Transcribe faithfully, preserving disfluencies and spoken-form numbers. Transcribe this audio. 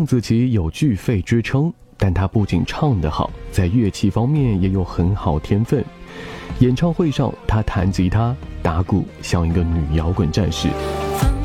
邓紫棋有巨肺之称，但她不仅唱得好，在乐器方面也有很好天分。演唱会上，她弹吉他、打鼓，像一个女摇滚战士。 放